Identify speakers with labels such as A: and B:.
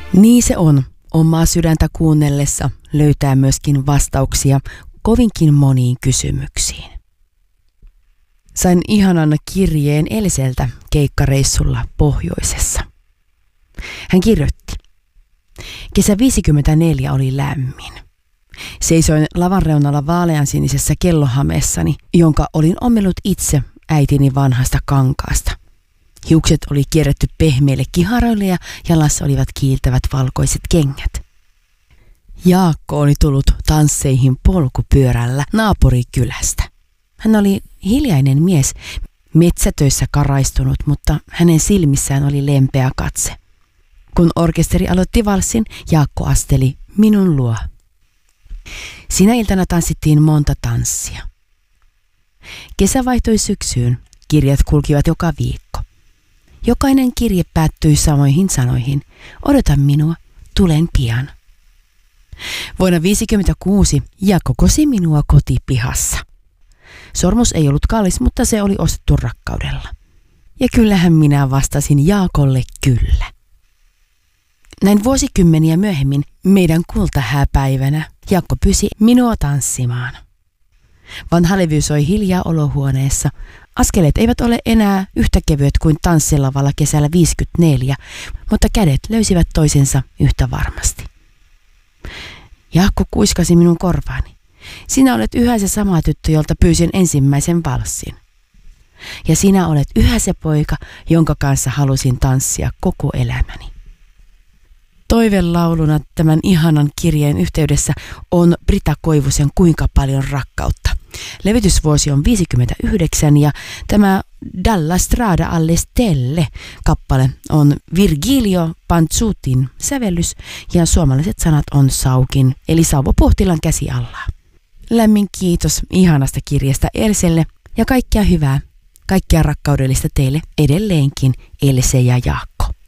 A: Niin se on. Omaa sydäntä kuunnellessa löytää myöskin vastauksia kovinkin moniin kysymyksiin. Sain ihanan kirjeen Elseltä keikkareissulla pohjoisessa. Hän kirjoitti: Kesä 54 oli lämmin. Seisoin lavan reunalla vaaleansinisessä kellohameessani, jonka olin ommellut itse äitini vanhasta kankaasta. Hiukset oli kierretty pehmeille kiharoille ja jalassa olivat kiiltävät valkoiset kengät. Jaakko oli tullut tansseihin polkupyörällä naapurikylästä. Hän oli hiljainen mies, metsätöissä karaistunut, mutta hänen silmissään oli lempeä katse. Kun orkesteri aloitti valssin, Jaakko asteli minun luo. Sinä iltana tanssittiin monta tanssia. Kesä vaihtui syksyyn, kirjat kulkivat joka viikko. Jokainen kirje päättyi samoihin sanoihin: odota minua, tulen pian. Vuonna 1956 Jaakko kosi minua kotipihassa. Sormus ei ollut kallis, mutta se oli ostettu rakkaudella. Ja kyllähän minä vastasin Jaakolle kyllä. Näin vuosikymmeniä myöhemmin meidän kultahääpäivänä Jaakko pyysi minua tanssimaan. Vanha levy soi hiljaa olohuoneessa. Askeleet eivät ole enää yhtä kevyet kuin tanssilavalla kesällä 54, mutta kädet löysivät toisensa yhtä varmasti. Jaakko kuiskasi minun korvaani: sinä olet yhä se sama tyttö, jolta pyysin ensimmäisen valssin. Ja sinä olet yhä se poika, jonka kanssa halusin tanssia koko elämäni. Toivelauluna tämän ihanan kirjeen yhteydessä on Brita Koivusen Kuinka paljon rakkautta. Levitysvuosi on 59 ja tämä Dalla strada alle stelle -kappale on Virgilio Pantsutin sävellys ja suomalaiset sanat on Saukin eli Sauvo Puhtilan käsi alla. Lämmin kiitos ihanasta kirjasta Elselle ja kaikkea hyvää, kaikkea rakkaudellista teille edelleenkin, Else ja Jaakko.